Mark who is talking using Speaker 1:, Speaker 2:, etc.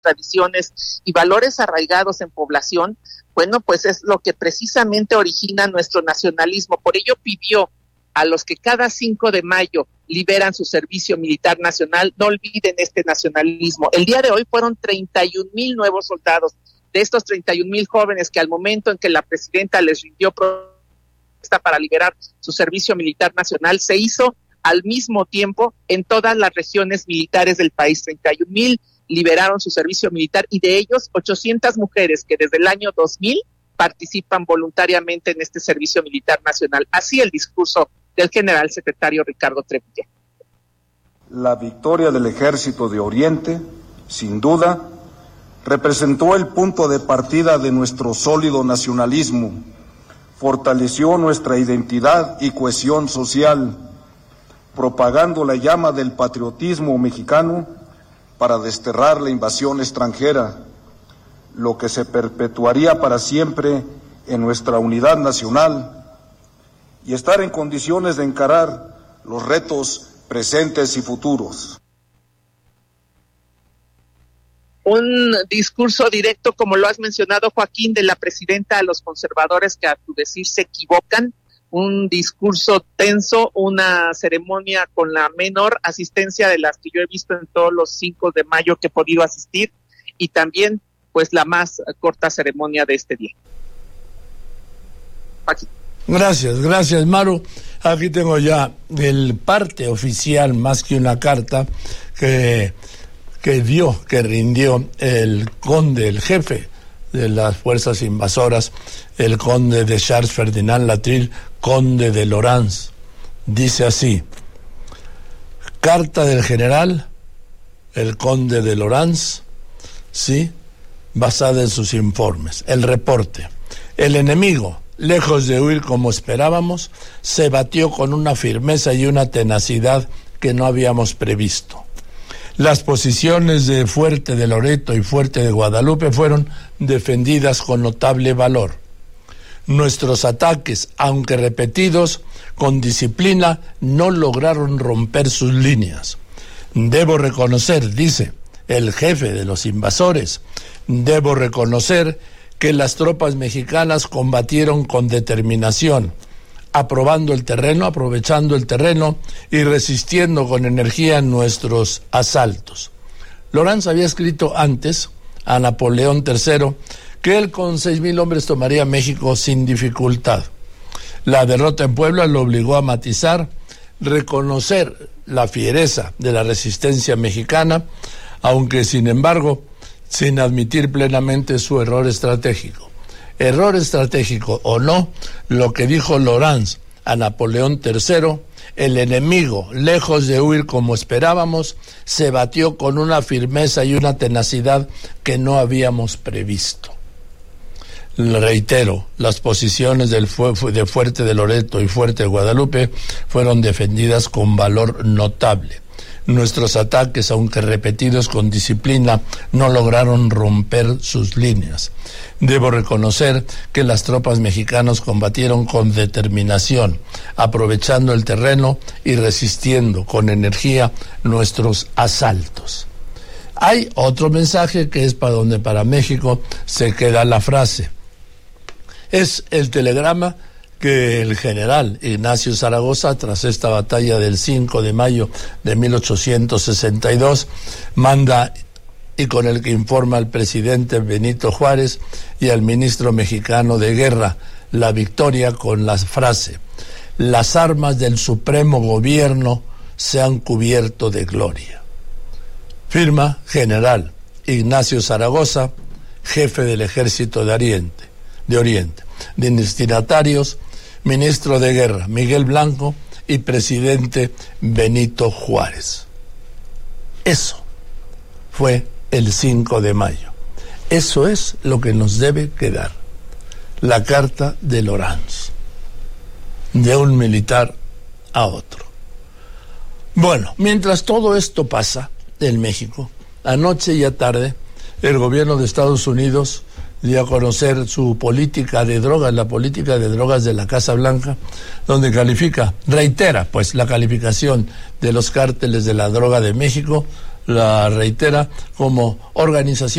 Speaker 1: tradiciones y valores arraigados en población, bueno, pues es lo que precisamente origina nuestro nacionalismo. Por ello pidió a los que cada 5 de mayo liberan su servicio militar nacional, no olviden este nacionalismo. El día de hoy fueron 31,000 nuevos soldados. De estos 31,000 jóvenes que al momento en que la presidenta les rindió propuesta para liberar su servicio militar nacional, se hizo al mismo tiempo en todas las regiones militares del país. 31,000 liberaron su servicio militar y de ellos 800 mujeres que desde el año 2000 participan voluntariamente en este servicio militar nacional. Así el discurso del general secretario Ricardo Trevilla.
Speaker 2: La victoria del Ejército de Oriente, sin duda, representó el punto de partida de nuestro sólido nacionalismo, fortaleció nuestra identidad y cohesión social, propagando la llama del patriotismo mexicano para desterrar la invasión extranjera, lo que se perpetuaría para siempre en nuestra unidad nacional y estar en condiciones de encarar los retos presentes y futuros.
Speaker 1: Un discurso directo, como lo has mencionado, Joaquín, de la presidenta a los conservadores que a tu decir se equivocan, un discurso tenso, una ceremonia con la menor asistencia de las que yo he visto en todos los 5 de mayo que he podido asistir, y también pues la más corta ceremonia de este día. Joaquín.
Speaker 3: Gracias, Maru. Aquí tengo ya el parte oficial, más que una carta, que rindió el conde, el jefe de las fuerzas invasoras, el conde de Charles Ferdinand Latreille, conde de Lorance. Dice así: carta del general, el conde de Lorance, sí, basada en sus informes. El reporte: el enemigo, lejos de huir como esperábamos, se batió con una firmeza y una tenacidad que no habíamos previsto. Las posiciones de Fuerte de Loreto y Fuerte de Guadalupe fueron defendidas con notable valor. Nuestros ataques, aunque repetidos, con disciplina, no lograron romper sus líneas. Debo reconocer, dice el jefe de los invasores, debo reconocer que las tropas mexicanas combatieron con determinación, aprovechando el terreno y resistiendo con energía nuestros asaltos. Lorance había escrito antes a Napoleón III que él con 6,000 hombres tomaría México sin dificultad. La derrota en Puebla lo obligó a matizar, reconocer la fiereza de la resistencia mexicana, aunque sin embargo sin admitir plenamente su error estratégico. Error estratégico o no, lo que dijo Lorance a Napoleón III, el enemigo, lejos de huir como esperábamos, se batió con una firmeza y una tenacidad que no habíamos previsto. Reitero, las posiciones de Fuerte de Loreto y Fuerte de Guadalupe fueron defendidas con valor notable. Nuestros ataques, aunque repetidos con disciplina, no lograron romper sus líneas. Debo reconocer que las tropas mexicanas combatieron con determinación, aprovechando el terreno y resistiendo con energía nuestros asaltos. Hay otro mensaje que es para donde para México se queda la frase. Es el telegrama que el general Ignacio Zaragoza, tras esta batalla del 5 de mayo de 1862, manda y con el que informa al presidente Benito Juárez y al ministro mexicano de Guerra la victoria con la frase: las armas del Supremo Gobierno se han cubierto de gloria. Firma general Ignacio Zaragoza, jefe del Ejército de Oriente. Destinatarios: ministro de Guerra Miguel Blanco y presidente Benito Juárez. Eso fue el 5 de mayo. Eso es lo que nos debe quedar. La carta de Lorance, de un militar a otro. Bueno, mientras todo esto pasa en México, anoche y a tarde, el gobierno de Estados Unidos dio a conocer su política de drogas, la política de drogas de la Casa Blanca, donde reitera pues la calificación de los cárteles de la droga de México la reitera como organización